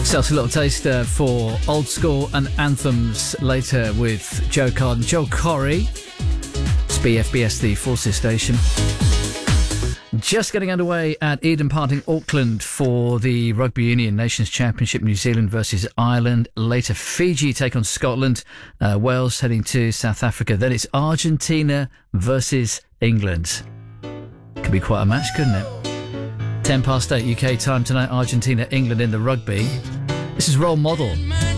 Just a little taster for old school and anthems later with Joe Card and Joe Corey. It's BFBS, the Forces station. Just getting underway at Eden Park in Auckland for the Rugby Union Nations Championship. New Zealand versus Ireland. Later, Fiji take on Scotland. Wales heading to South Africa. Then it's Argentina versus England. Could be quite a match, couldn't it? 8 UK time tonight. Argentina, England in the rugby. This is Role Model.